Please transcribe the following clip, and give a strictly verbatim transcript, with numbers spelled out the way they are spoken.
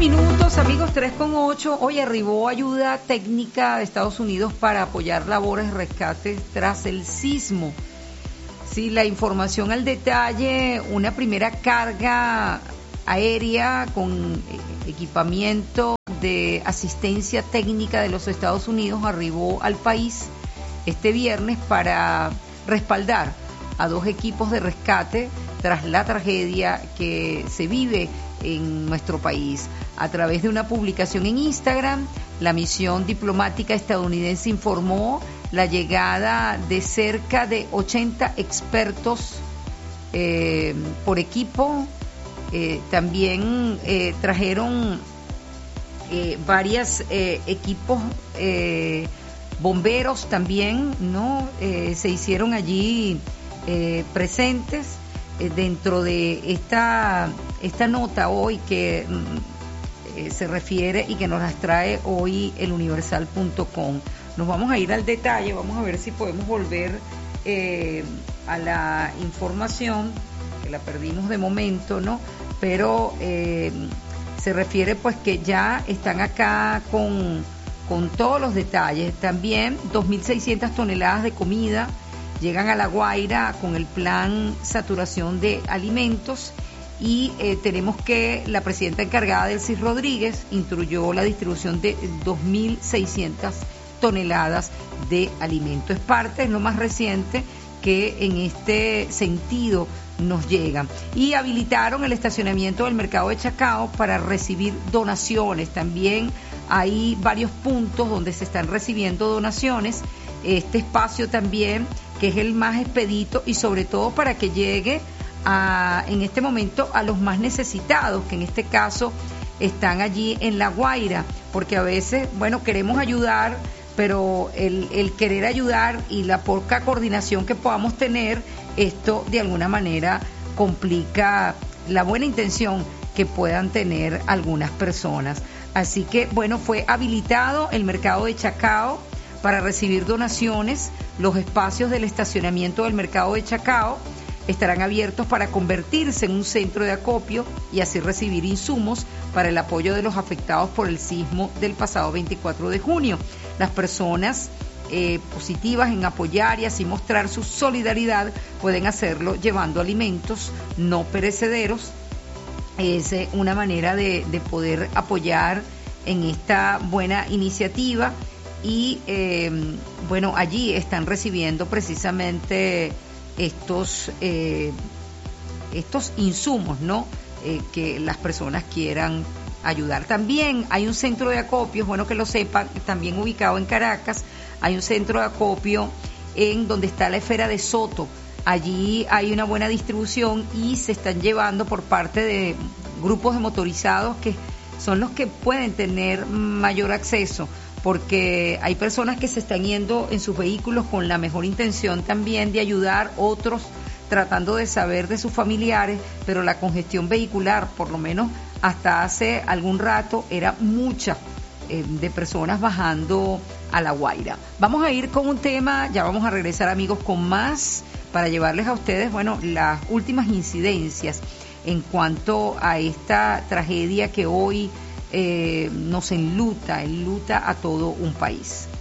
minutos, amigos, tres con ocho. Hoy arribó ayuda técnica de Estados Unidos para apoyar labores de rescate tras el sismo. Sí, la información al detalle, una primera carga aérea con equipamiento de asistencia técnica de los Estados Unidos arribó al país este viernes para respaldar a dos equipos de rescate tras la tragedia que se vive en nuestro país. A través de una publicación en Instagram, la misión diplomática estadounidense informó la llegada de cerca de ochenta expertos eh, por equipo. Eh, también eh, trajeron eh, varios eh, equipos, eh, bomberos también, ¿no? Eh, se hicieron allí eh, presentes eh, dentro de esta, esta nota hoy que eh, se refiere y que nos las trae hoy el universal punto com. Nos vamos a ir al detalle, vamos a ver si podemos volver eh, a la información, que la perdimos de momento, ¿no? Pero eh, se refiere pues que ya están acá con, con todos los detalles. También dos mil seiscientas toneladas de comida llegan a La Guaira con el plan saturación de alimentos y eh, tenemos que la presidenta encargada, Delcy Rodríguez, instruyó la distribución de dos mil seiscientas toneladas de alimentos. Es parte, es lo más reciente que en este sentido nos llega. Y habilitaron el estacionamiento del mercado de Chacao para recibir donaciones. También hay varios puntos donde se están recibiendo donaciones. Este espacio también, que es el más expedito y sobre todo para que llegue a, en este momento a los más necesitados, que en este caso están allí en La Guaira, porque a veces, bueno, queremos ayudar, pero el, el querer ayudar y la poca coordinación que podamos tener, esto de alguna manera complica la buena intención que puedan tener algunas personas. Así que, bueno, fue habilitado el mercado de Chacao para recibir donaciones. Los espacios del estacionamiento del mercado de Chacao estarán abiertos para convertirse en un centro de acopio y así recibir insumos para el apoyo de los afectados por el sismo del pasado veinticuatro de junio. Las personas eh, positivas en apoyar y así mostrar su solidaridad pueden hacerlo llevando alimentos no perecederos. Es eh, una manera de, de poder apoyar en esta buena iniciativa y eh, bueno, allí están recibiendo precisamente estos eh, estos insumos, ¿no? Eh, que las personas quieran ayudar. También hay un centro de acopio, es bueno que lo sepan, también ubicado en Caracas, hay un centro de acopio en donde está la esfera de Soto. Allí hay una buena distribución y se están llevando por parte de grupos de motorizados que son los que pueden tener mayor acceso, porque hay personas que se están yendo en sus vehículos con la mejor intención también de ayudar, otros tratando de saber de sus familiares, pero la congestión vehicular, por lo menos hasta hace algún rato, era mucha eh, de personas bajando a La Guaira. Vamos a ir con un tema, ya vamos a regresar, amigos, con más para llevarles a ustedes, bueno, las últimas incidencias en cuanto a esta tragedia que hoy eh, nos enluta, enluta a todo un país.